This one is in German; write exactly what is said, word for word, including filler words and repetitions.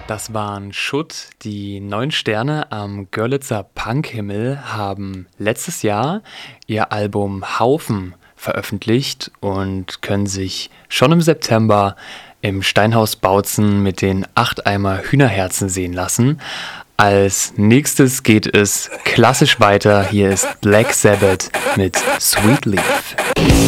Das waren Schutt. Die neun Sterne am Görlitzer Punkhimmel haben letztes Jahr ihr Album Haufen veröffentlicht und können sich schon im September im Steinhaus Bautzen mit den acht Eimer Hühnerherzen sehen lassen. Als nächstes geht es klassisch weiter. Hier ist Black Sabbath mit Sweet Leaf.